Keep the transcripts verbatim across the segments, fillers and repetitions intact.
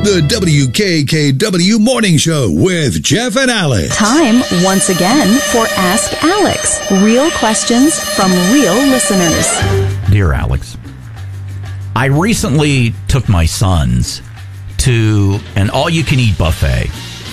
The W K K W Morning Show with Jeff and Alex. Time once again for Ask Alex. Real questions from real listeners. Dear Alex, I recently took my sons to an all-you-can-eat buffet.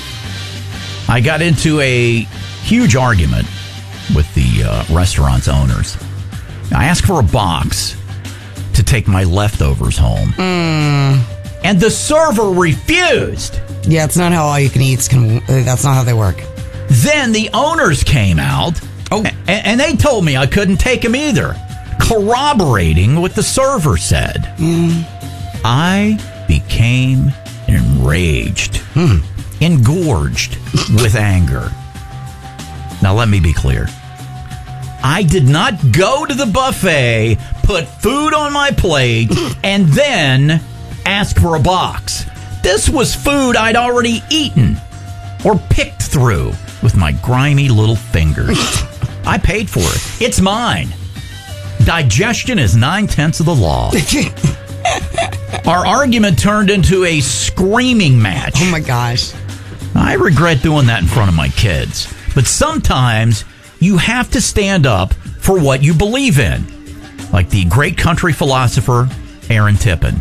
I got into a huge argument with the uh, restaurant's owners. I asked for a box to take my leftovers home. Mm. And the server refused. Yeah, it's not how all-you-can-eats can... That's not how they work. Then the owners came out, oh. and, and they told me I couldn't take them either, corroborating what the server said. Mm. I became enraged, mm. engorged with anger. Now, let me be clear. I did not go to the buffet, put food on my plate, and then ask for a box. This was food I'd already eaten or picked through with my grimy little fingers. I paid for it. It's mine. Digestion is nine-tenths of the law. Our argument turned into a screaming match. Oh, my gosh. I regret doing that in front of my kids. But sometimes you have to stand up for what you believe in. Like the great country philosopher, Aaron Tippin.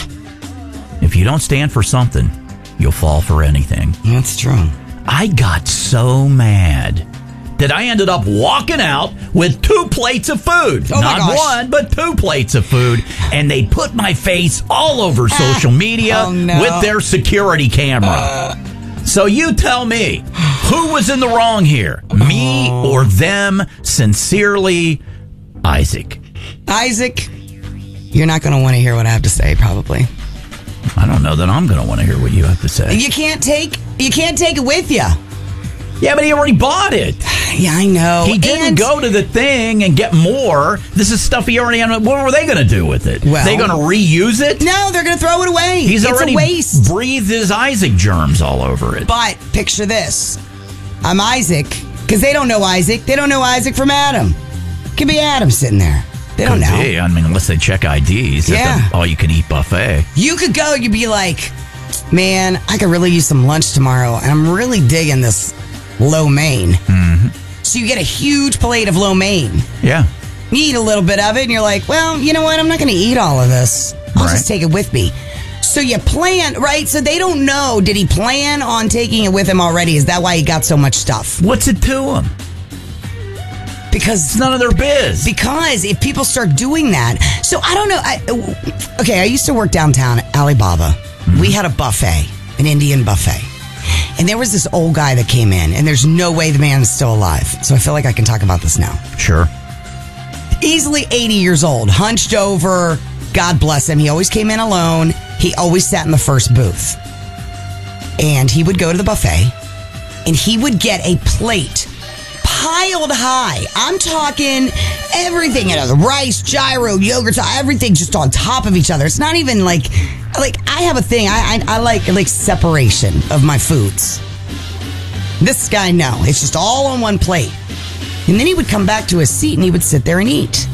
If you don't stand for something, you'll fall for anything. That's true. I got so mad that I ended up walking out with two plates of food. Oh Not one, but two plates of food. And they put my face all over social media oh, no. with their security camera. Uh. So you tell me, who was in the wrong here? Me oh. or them? Sincerely, Isaac. Isaac, you're not going to want to hear what I have to say, probably. I don't know that I'm going to want to hear what you have to say. You can't take you can't take it with you. Yeah, but he already bought it. Yeah, I know. He didn't and go to the thing and get more. This is stuff he already had. What were they going to do with it? Well, they going to reuse it? No, they're going to throw it away. He's it's already a waste. breathed his Isaac germs all over it. But picture this. I'm Isaac, because they don't know Isaac. They don't know Isaac from Adam. Could be Adam sitting there. They don't Could know. be. I mean, unless they check I Ds Yeah. at the all-you-can-eat buffet. You could go, you'd be like, man, I could really use some lunch tomorrow, and I'm really digging this lo mein. Mm-hmm. So you get a huge plate of lo mein. Yeah. You eat a little bit of it, and you're like, well, you know what? I'm not going to eat all of this. I'll Right. just take it with me. So you plan, right? So they don't know. Did he plan on taking it with him already? Is that why he got so much stuff? What's it to him? Because it's none of their biz. Because if people start doing that, so I don't know. I, okay, I used to work downtown at Alibaba. Mm-hmm. We had a buffet, an Indian buffet, and there was this old guy that came in, and there's no way the man is still alive. So I feel like I can talk about this now. Sure. Easily eighty years old, hunched over. God bless him. He always came in alone. He always sat in the first booth, and he would go to the buffet, and he would get a plate piled high. I'm talking everything, you know, the rice, gyro, yogurt, everything just on top of each other. It's not even like, like I have a thing. I, I, I like, like separation of my foods. This guy, no, it's just all on one plate. And then he would come back to his seat and he would sit there and eat.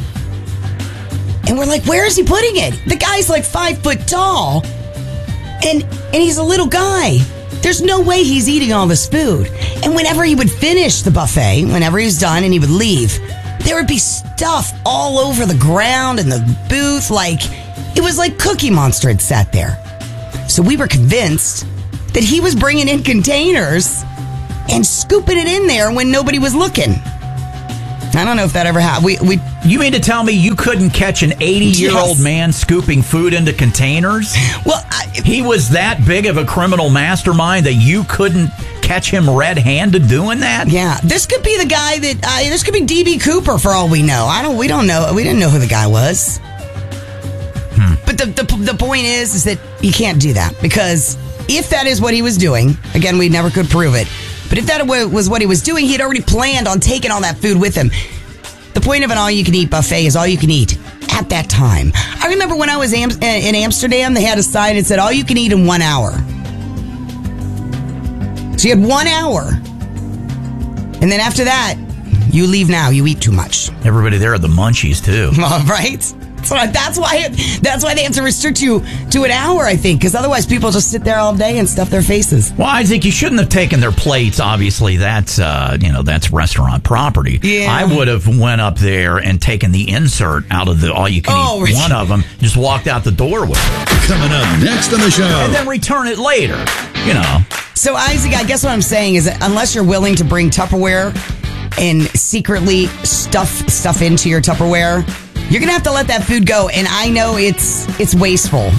And we're like, where is he putting it? The guy's like five foot tall and, and he's a little guy. There's no way he's eating all this food. And whenever he would finish the buffet, whenever he was done and he would leave, there would be stuff all over the ground and the booth. Like, it was like Cookie Monster had sat there. So we were convinced that he was bringing in containers and scooping it in there when nobody was looking. I don't know if that ever happened. We, we, you mean to tell me you couldn't catch an eighty-year-old yes. man scooping food into containers? Well, I, he was that big of a criminal mastermind that you couldn't catch him red-handed doing that? Yeah, this could be the guy that. Uh, this could be D B Cooper for all we know. I don't. We don't know. We didn't know who the guy was. Hmm. But the, the the point is, is that you can't do that because if that is what he was doing, again, we never could prove it. But if that was what he was doing, he had already planned on taking all that food with him. The point of an all-you-can-eat buffet is all you can eat at that time. I remember when I was am- in Amsterdam, they had a sign that said, all you can eat in one hour. So you had one hour. And then after that, you leave now. You eat too much. Everybody there are the munchies, too. Well, right? That's why, that's why that's why they have to restrict you to an hour, I think, because otherwise people just sit there all day and stuff their faces. Well, I think you shouldn't have taken their plates. Obviously, that's uh, you know that's restaurant property. Yeah. I would have went up there and taken the insert out of the all you can Oh, eat. Richard. One of them, just walked out the door with it, Coming up next on the show. and then return it later. You know. So, Isaac, I guess what I'm saying is that unless you're willing to bring Tupperware and secretly stuff stuff into your Tupperware, you're gonna have to let that food go. And I know it's it's wasteful.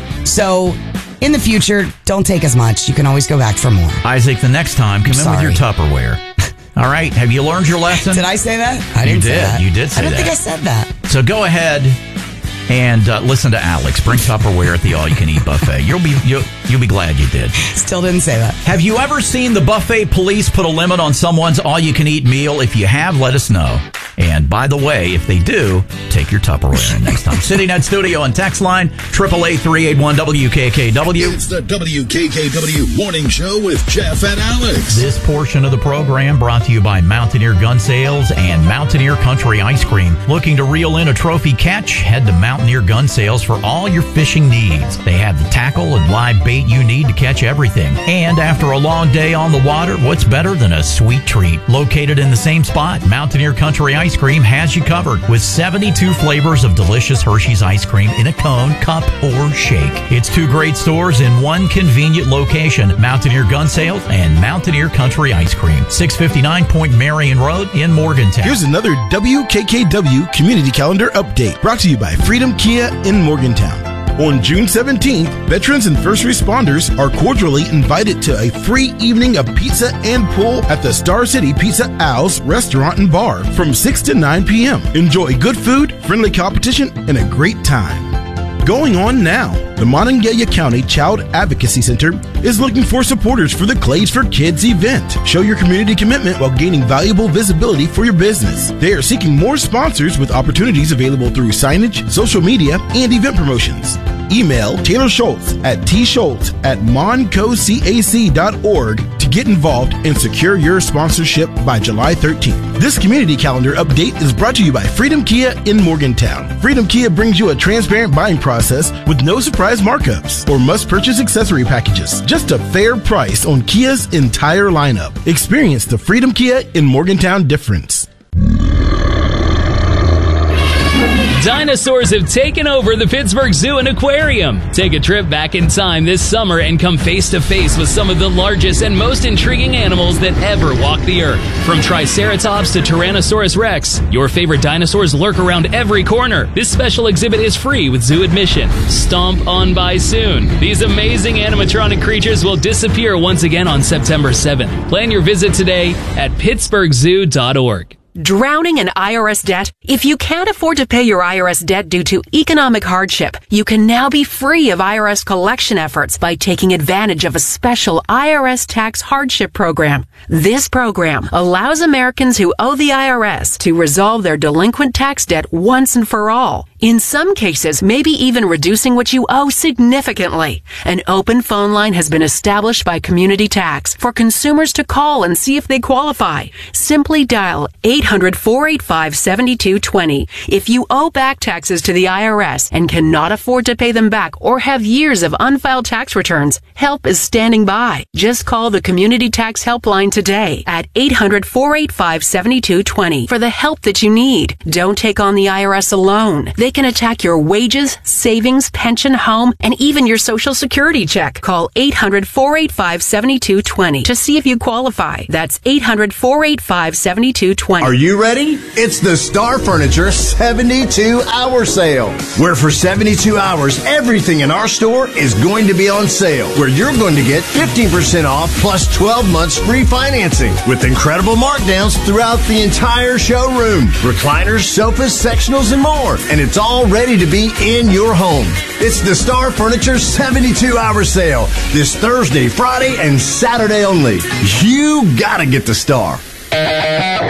So, in the future, don't take as much. You can always go back for more. Isaac, the next time, come in Sorry. with your Tupperware. All right? Have you learned your lesson? Did I say that? I You didn't say did. that. You did say I don't that. think I said that. So go ahead and uh, listen to Alex. Bring Tupperware at the all-you-can-eat buffet. You'll be you'll, you'll be glad you did. Still didn't say that. Have you ever seen the buffet police put a limit on someone's all-you-can-eat meal? If you have, let us know. And by the way, if they do, take your Tupperware in next time. City Net Studio and text line, eight eight eight, three eight one, W K K W. It's the W K K W Morning Show with Jeff and Alex. This portion of the program brought to you by Mountaineer Gun Sales and Mountaineer Country Ice Cream. Looking to reel in a trophy catch? Head to Mountaineer Gun Sales for all your fishing needs. They have the tackle and live bait you need to catch everything. And after a long day on the water, what's better than a sweet treat? Located in the same spot, Mountaineer Country Ice Cream has you covered with seventy-two flavors of delicious Hershey's ice cream in a cone, cup, or shake. It's two great stores in one convenient location, Mountaineer Gun Sales and Mountaineer Country Ice Cream, six fifty-nine Point Marion Road in Morgantown. Here's another W K K W Community Calendar update brought to you by Freedom Kia in Morgantown. On June seventeenth, veterans and first responders are cordially invited to a free evening of pizza and pool at the Star City Pizza Owl's restaurant and bar from six to nine p.m. Enjoy good food, friendly competition, and a great time. Going on now, the Monongalia County Child Advocacy Center is looking for supporters for the Clays for Kids event. Show your community commitment while gaining valuable visibility for your business. They are seeking more sponsors with opportunities available through signage, social media, and event promotions. Email Taylor Schultz at tschultz at moncocac dot org to get involved and secure your sponsorship by July thirteenth. This community calendar update is brought to you by Freedom Kia in Morgantown. Freedom Kia brings you a transparent buying process with no surprise markups or must-purchase accessory packages. Just a fair price on Kia's entire lineup. Experience the Freedom Kia in Morgantown difference. Dinosaurs have taken over the Pittsburgh Zoo and Aquarium. Take a trip back in time this summer and come face to face with some of the largest and most intriguing animals that ever walked the earth. From Triceratops to Tyrannosaurus Rex, your favorite dinosaurs lurk around every corner. This special exhibit is free with zoo admission. Stomp on by soon. These amazing animatronic creatures will disappear once again on September seventh. Plan your visit today at pittsburgh zoo dot org. Drowning in I R S debt? If you can't afford to pay your I R S debt due to economic hardship, you can now be free of I R S collection efforts by taking advantage of a special I R S tax hardship program. This program allows Americans who owe the I R S to resolve their delinquent tax debt once and for all. In some cases, maybe even reducing what you owe significantly. An open phone line has been established by Community Tax for consumers to call and see if they qualify. Simply dial eight hundred, four eight five, seven two two zero. If you owe back taxes to the I R S and cannot afford to pay them back or have years of unfiled tax returns, help is standing by. Just call the Community Tax Helpline today at eight hundred, four eight five, seven two two zero for the help that you need. Don't take on the I R S alone. They can attack your wages, savings, pension, home, and even your Social Security check. Call eight hundred, four eight five, seven two two zero to see if you qualify. That's eight hundred, four eight five, seven two two zero. Are you ready? It's the Star Furniture seventy-two hour sale, where for seventy-two hours, everything in our store is going to be on sale, where you're going to get fifteen percent off plus twelve months free financing with incredible markdowns throughout the entire showroom. Recliners, sofas, sectionals, and more. And it's all ready to be in your home. It's the Star Furniture seventy-two hour sale this Thursday, Friday, and Saturday only. You gotta get the Star.